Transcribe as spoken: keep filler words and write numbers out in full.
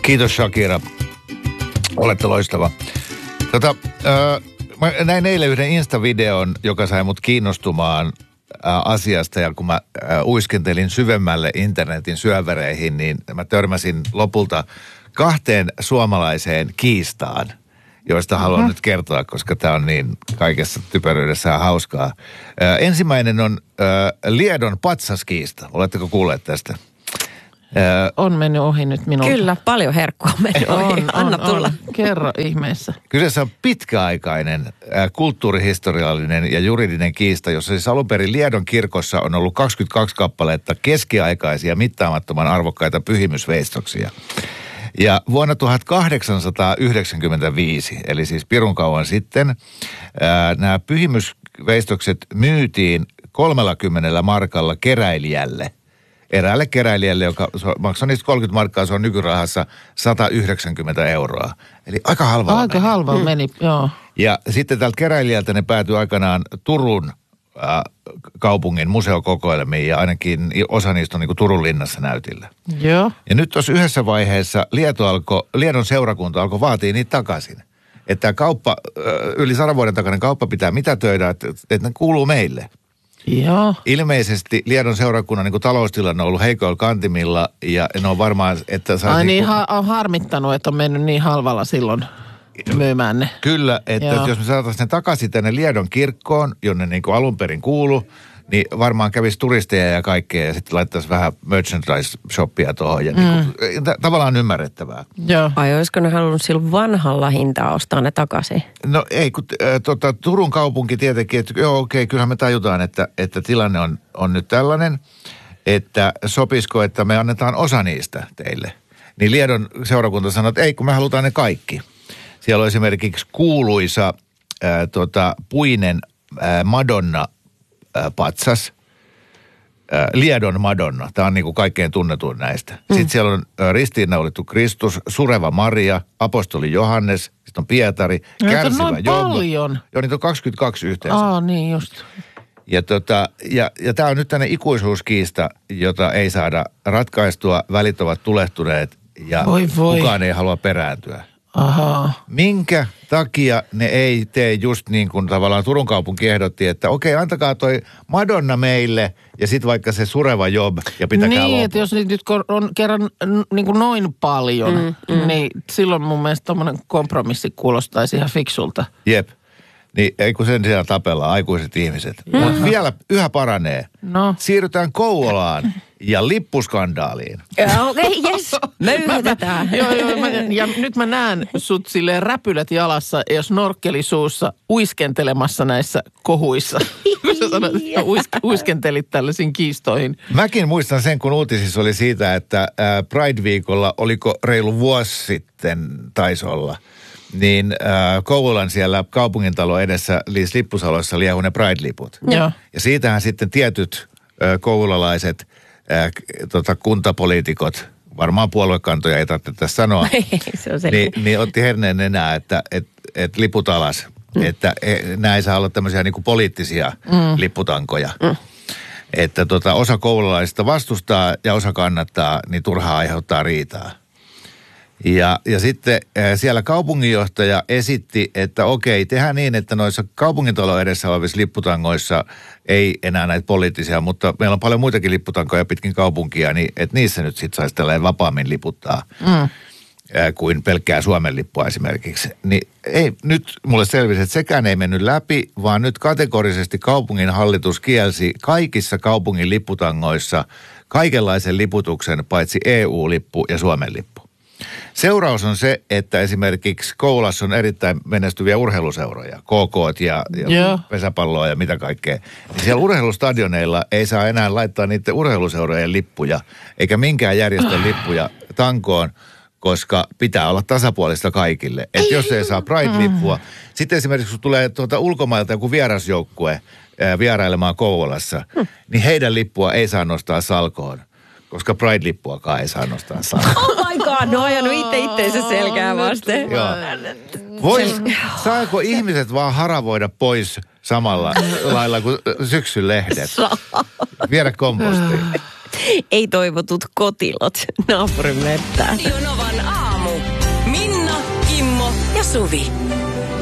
Kiitos Shakira. Olette loistava. Tota, äh, mä näin eilen yhden Insta-videon, joka sai mut kiinnostumaan äh, asiasta. Ja kun mä äh, uiskentelin syvemmälle internetin syövereihin, niin mä törmäsin lopulta kahteen suomalaiseen kiistaan, joista haluan mm-hmm. nyt kertoa, koska tää on niin kaikessa typeryydessään hauskaa. Äh, ensimmäinen on äh, Liedon patsaskiista. Oletteko kuulleet tästä? Öö, on mennyt ohi nyt minulta. Kyllä, paljon herkkua on mennyt ohi. On, Anna on, tulla. On. Kerro ihmeessä. Kyseessä on pitkäaikainen äh, kulttuurihistoriallinen ja juridinen kiista, jossa siis alun perin Liedon kirkossa on ollut kaksikymmentäkaksi kappaletta keskiaikaisia mittaamattoman arvokkaita pyhimysveistoksia. Ja vuonna tuhatkahdeksansataayhdeksänkymmentäviisi, eli siis pirun kauan sitten, äh, nämä pyhimysveistokset myytiin kolmellakymmenellä markalla keräilijälle. Eräälle keräilijälle, joka maksaa niistä kolmekymmentä markkaa, se on nykyrahassa sata yhdeksänkymmentä euroa. Eli aika halvalla Aika meni. halvalla hmm. meni, joo. Ja sitten tältä keräilijältä ne päätyi aikanaan Turun äh, kaupungin museokokoelmiin ja ainakin osa niistä on niin kuin Turun linnassa näytillä. Joo. Ja nyt tuossa yhdessä vaiheessa Lieto alko, Liedon seurakunta alkoi vaatia niitä takaisin. Että tämä kauppa, äh, yli sadan vuoden takainen kauppa pitää mitätöidä, että, että ne kuuluu meille. Joo. Ilmeisesti Liedon seurakunnan niin kuin taloustilanne on ollut heikoilla kantimilla ja ne on varmaan, että... Ai niin, niin kuin, ha- on harmittanut, että on mennyt niin halvalla silloin myymään ne. Kyllä, että Joo. jos me saataisiin ne takaisin tänne Liedon kirkkoon, jonne niin kuin alun perin kuulu, niin varmaan kävisi turisteja ja kaikkea ja sitten laittaisi vähän merchandise-shoppia tuohon. Ja mm. niin kuin, t- tavallaan ymmärrettävää. Joo. Ai olisiko ne halunnut silloin vanhalla hintaa ostaa ne takaisin? No ei, kun äh, tota, Turun kaupunki tietenkin, että joo okei, okay, kyllähän me tajutaan, että, että tilanne on, on nyt tällainen, että sopisiko, että me annetaan osa niistä teille. Niin Liedon seurakunta sanoi, että ei, kun me halutaan ne kaikki. Siellä on esimerkiksi kuuluisa äh, tota, puinen äh, Madonna patsas, Liedon Madonna. Tämä on niin kuin kaikkein tunnetuin näistä. Mm. Sitten siellä on ristiinnaulittu Kristus, sureva Maria, apostoli Johannes, sitten on Pietari, no, kärsivä noin Job. paljon. Joo, niitä on kaksikymmentäkaksi yhteensä. Aa, niin just. Ja, tota, ja, ja tämä on nyt tänne ikuisuuskiista, jota ei saada ratkaistua. Välit ovat tulehtuneet ja voi, voi. kukaan ei halua perääntyä. Ahaa. Minkä takia ne ei tee just niin kuin tavallaan Turun kaupunki ehdotti, että okei, antakaa toi Madonna meille ja sitten vaikka se sureva Job ja pitäkää niin, loppuun. että jos niitä nyt on kerran niin kuin noin paljon, mm, mm. niin silloin mun mielestä tommoinen kompromissi kuulostaisi ihan fiksulta. Jep. Niin ei kun sen siellä tapellaan aikuiset ihmiset. Mm. Mutta vielä yhä paranee. No. Siirrytään Kouvolaan ja lippuskandaaliin. Okei, okay, jes. Möyhytetään. Joo, joo. Mä, ja nyt mä näen sut silleen räpylät jalassa ja snorkkeli suussa uiskentelemassa näissä kohuissa. Kun sä sanoit, että uisk- uiskentelit tällaisiin kiistoihin. Mäkin muistan sen, kun uutisissa oli siitä, että Pride-viikolla, oliko reilu vuosi sitten taisi olla, niin äh, Kouvolan siellä kaupungintalo edessä lippusaloissa liehu ne Pride-liput. Joo. Ja siitähän sitten tietyt äh, kouvolalaiset äh, tota, kuntapoliitikot, varmaan puoluekantoja ei tarvitse tässä sanoa, se on niin, niin otti herneen nenää, että et, et liput alas. Mm. Että nämä ei saa olla tämmöisiä niin kuin poliittisia mm. lipputankoja. Mm. Että tota, osa koululaisista vastustaa ja osa kannattaa, niin turhaa aiheuttaa riitaa. Ja, ja sitten äh, siellä kaupunginjohtaja esitti, että okei, tehdään niin, että noissa kaupungintalon edessä olevissa lipputangoissa ei enää näitä poliittisia, mutta meillä on paljon muitakin lipputankoja pitkin kaupunkia, niin että niissä nyt sitten saisi tällainen vapaammin liputtaa mm. äh, kuin pelkkää Suomen lippua esimerkiksi. Niin ei, nyt mulle selvisi, että sekään ei mennyt läpi, vaan nyt kategorisesti kaupungin hallitus kielsi kaikissa kaupungin lipputangoissa kaikenlaisen liputuksen, paitsi E U-lippu ja Suomen lippu. Seuraus on se, että esimerkiksi Kouvolassa on erittäin menestyviä urheiluseuroja, K K:t ja, ja pesäpalloa ja mitä kaikkea. Niin siellä urheilustadioneilla ei saa enää laittaa niiden urheiluseurojen lippuja, eikä minkään järjestön lippuja tankoon, koska pitää olla tasapuolista kaikille. Että jos ei saa Pride-lippua, sitten esimerkiksi kun tulee tuota ulkomailta joku vierasjoukkue ää, vierailemaan Kouvolassa, hmm. niin heidän lippua ei saa nostaa salkoon. Koska Pride-lippuakaan ei saa nostaa salkoon. Oh my god, no ajanut itse itteensä selkää vasten. Joo. Vois, saako ihmiset vaan haravoida pois samalla lailla kuin syksyn lehdet? Viedä kompostiin. Ei toivotut kotilot naapurin mettään. Radio Novan aamu. ja Suvi.